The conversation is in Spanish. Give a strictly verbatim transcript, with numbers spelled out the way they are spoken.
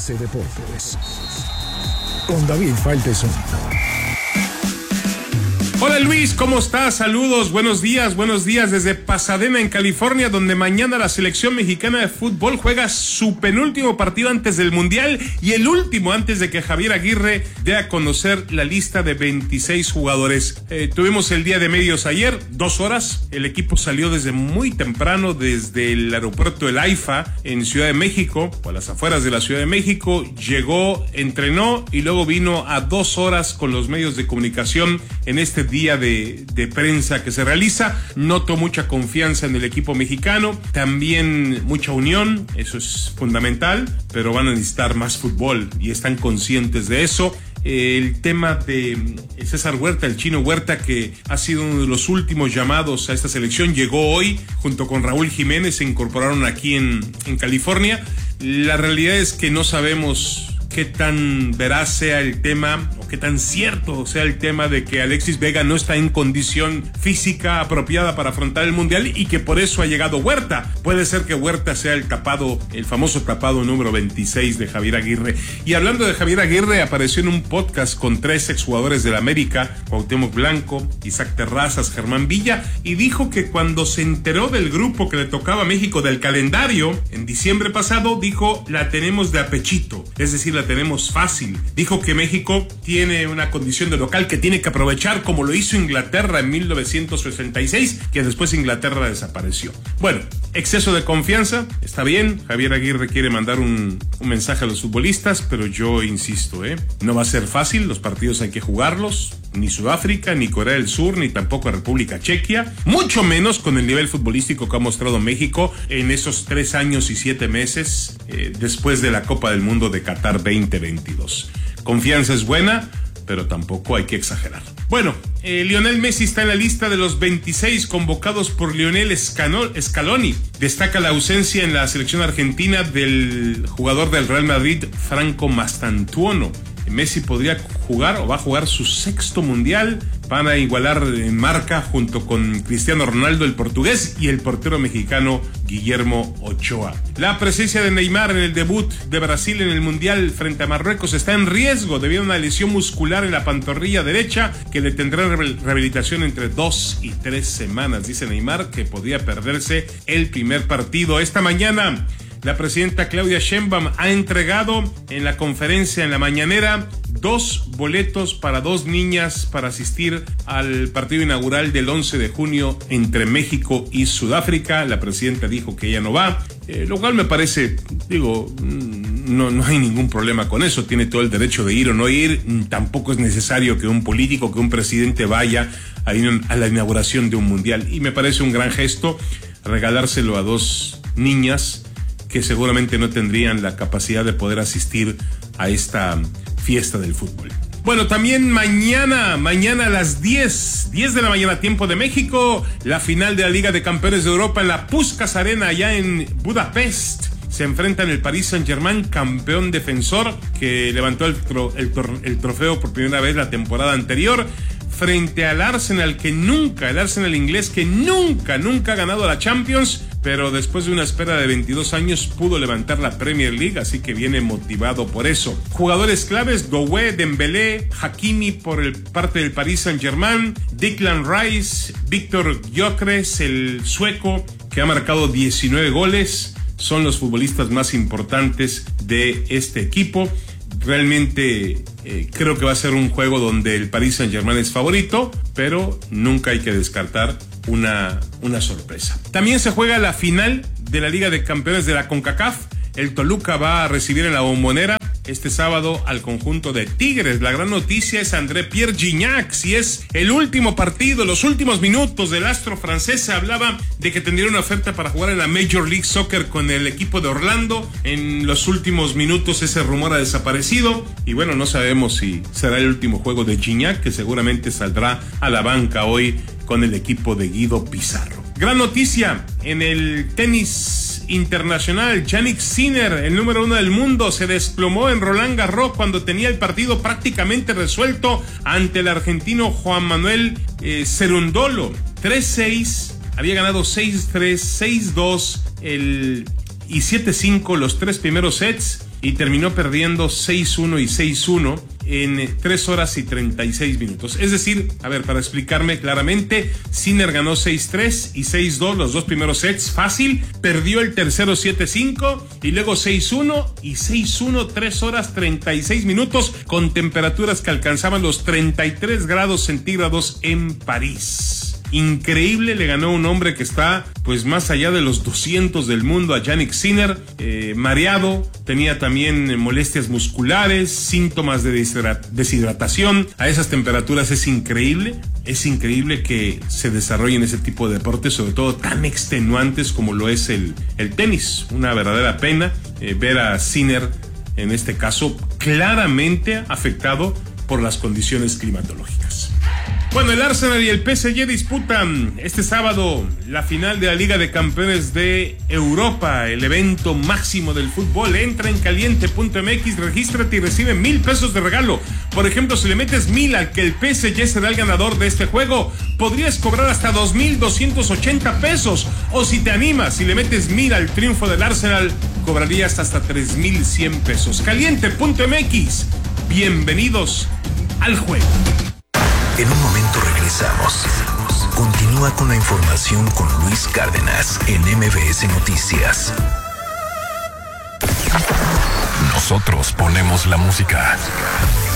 R C Deportes con David Faitelson. Hola Luis, ¿cómo estás? Saludos, buenos días, buenos días desde Pasadena, en California, donde mañana la selección mexicana de fútbol juega su penúltimo partido antes del Mundial y el último antes de que Javier Aguirre dé a conocer la lista de veintiséis jugadores. Eh, tuvimos el día de medios ayer, dos horas, el equipo salió desde muy temprano desde el aeropuerto del AIFA en Ciudad de México, o a las afueras de la Ciudad de México, llegó, entrenó y luego vino a dos horas con los medios de comunicación en este día de, de prensa que se realiza. Noto mucha confianza en el equipo mexicano, también mucha unión, eso es fundamental, pero van a necesitar más fútbol y están conscientes de eso. El tema de César Huerta, el Chino Huerta, que ha sido uno de los últimos llamados a esta selección, llegó hoy junto con Raúl Jiménez, se incorporaron aquí en, en California. La realidad es que no sabemos qué tan veraz sea el tema o qué tan cierto sea el tema de que Alexis Vega no está en condición física apropiada para afrontar el Mundial y que por eso ha llegado Huerta. Puede ser que Huerta sea el tapado, el famoso tapado número veintiséis de Javier Aguirre. Y hablando de Javier Aguirre, apareció en un podcast con tres exjugadores del América, Cuauhtémoc Blanco, Isaac Terrazas, Germán Villa, y dijo que cuando se enteró del grupo que le tocaba a México del calendario en diciembre pasado, dijo, la tenemos de apechito, es decir, la tenemos fácil. Dijo que México tiene una condición de local que tiene que aprovechar, como lo hizo Inglaterra en mil novecientos sesenta y seis, que después Inglaterra desapareció. Bueno, exceso de confianza, está bien. Javier Aguirre quiere mandar un, un mensaje a los futbolistas, pero yo insisto, ¿eh? no va a ser fácil, los partidos hay que jugarlos. Ni Sudáfrica, ni Corea del Sur, ni tampoco República Chequia, mucho menos con el nivel futbolístico que ha mostrado México en esos tres años y siete meses eh, después de la Copa del Mundo de Qatar veinte veintidós. Confianza es buena, pero tampoco hay que exagerar. Bueno, eh, Lionel Messi está en la lista de los veintiséis convocados por Lionel Scaloni. Destaca la ausencia en la selección argentina del jugador del Real Madrid, Franco Mastantuono. Messi podría jugar o va a jugar su sexto mundial. Van a igualar en marca junto con Cristiano Ronaldo, el portugués, y el portero mexicano Guillermo Ochoa. La presencia de Neymar en el debut de Brasil en el mundial frente a Marruecos está en riesgo debido a una lesión muscular en la pantorrilla derecha que le tendrá rehabilitación entre dos y tres semanas. Dice Neymar que podría perderse el primer partido. Esta mañana la presidenta Claudia Sheinbaum ha entregado en la conferencia en la mañanera dos boletos para dos niñas para asistir al partido inaugural del once de junio entre México y Sudáfrica. La presidenta dijo que ella no va, eh, lo cual me parece, digo, no, no hay ningún problema con eso, tiene todo el derecho de ir o no ir. Tampoco es necesario que un político, que un presidente vaya a, a la inauguración de un mundial, y me parece un gran gesto regalárselo a dos niñas que seguramente no tendrían la capacidad de poder asistir a esta fiesta del fútbol. Bueno, también mañana, mañana a las diez, diez de la mañana, tiempo de México, la final de la Liga de Campeones de Europa en la Puskás Arena, allá en Budapest. Se enfrentan el Paris Saint-Germain, campeón defensor, que levantó el, tro, el, el trofeo por primera vez la temporada anterior, frente al Arsenal, que nunca, el Arsenal inglés, que nunca, nunca ha ganado la Champions, pero después de una espera de veintidós años pudo levantar la Premier League, así que viene motivado por eso. Jugadores claves: Doué, Dembélé, Hakimi por el parte del Paris Saint-Germain, Declan Rice, Víctor Gyökeres, el sueco, que ha marcado diecinueve goles, son los futbolistas más importantes de este equipo. Realmente eh, creo que va a ser un juego donde el Paris Saint-Germain es favorito, pero nunca hay que descartar una, una sorpresa. También se juega la final de la Liga de Campeones de la CONCACAF. El Toluca va a recibir en la Bombonera este sábado al conjunto de Tigres. La gran noticia es André Pierre Gignac. Si es el último partido, los últimos minutos del astro francés, se hablaba de que tendría una oferta para jugar en la Major League Soccer con el equipo de Orlando. En los últimos minutos ese rumor ha desaparecido y bueno, no sabemos si será el último juego de Gignac, que seguramente saldrá a la banca hoy con el equipo de Guido Pizarro. Gran noticia en el tenis internacional: Jannik Sinner, el número uno del mundo, se desplomó en Roland Garros cuando tenía el partido prácticamente resuelto ante el argentino Juan Manuel eh, Cerundolo. tres seis, había ganado seis tres, seis dos el y siete cinco los tres primeros sets y terminó perdiendo seis uno y seis uno en tres horas y treinta y seis minutos. Es decir, a ver, para explicarme claramente, Sinner ganó seis tres y seis dos los dos primeros sets, fácil, perdió el tercero siete cinco y luego seis uno y seis uno, tres horas treinta y seis minutos, con temperaturas que alcanzaban los treinta y tres grados centígrados en París. Increíble, le ganó un hombre que está pues más allá de los doscientos del mundo, a Jannik Sinner, eh, mareado, tenía también molestias musculares, síntomas de deshidratación. A esas temperaturas es increíble, es increíble que se desarrollen ese tipo de deportes, sobre todo tan extenuantes como lo es el, el tenis. Una verdadera pena eh, ver a Sinner, en este caso, claramente afectado por las condiciones climatológicas. Bueno, el Arsenal y el P S G disputan este sábado la final de la Liga de Campeones de Europa, el evento máximo del fútbol. Entra en caliente punto m x, regístrate y recibe mil pesos de regalo. Por ejemplo, si le metes mil al que el P S G será el ganador de este juego, podrías cobrar hasta dos mil doscientos ochenta pesos. O si te animas, si le metes mil al triunfo del Arsenal, cobrarías hasta tres mil cien pesos. caliente punto m x, bienvenidos al juego. En un momento regresamos. Continúa con la información con Luis Cárdenas en M B S Noticias. Nosotros ponemos la música.